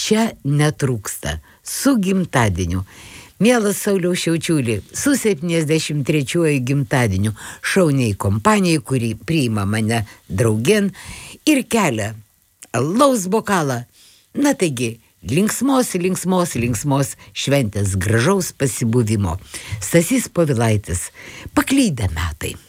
čia netrūksta. Su gimtadieniu. Mielas Sauliau Šiaučiulį, su 73-uoju gimtadieniu, šauniai kompanijai, kuri priima mane draugien ir kelia alaus bokalą. Na taigi, linksmos šventės, gražaus pasibuvimo. Stasys Povilaitis, paklydę metai.